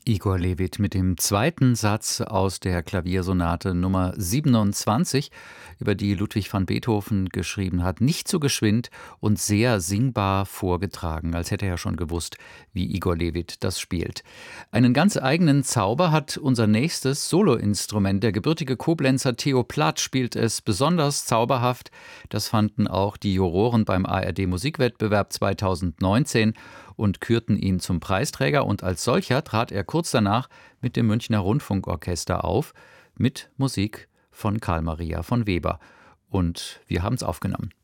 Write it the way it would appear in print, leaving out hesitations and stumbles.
Igor Levit mit dem zweiten Satz aus der Klaviersonate Nummer 27, über die Ludwig van Beethoven geschrieben hat, nicht so geschwind und sehr singbar vorgetragen, als hätte er schon gewusst, wie Igor Levit das spielt. Einen ganz eigenen Zauber hat unser nächstes Soloinstrument. Der gebürtige Koblenzer Theo Plath spielt es besonders zauberhaft. Das fanden auch die Juroren beim ARD Musikwettbewerb 2019 und kürten ihn zum Preisträger, und als solcher trat er kurz danach mit dem Münchner Rundfunkorchester auf, mit Musik von Carl Maria von Weber. Und wir haben es aufgenommen.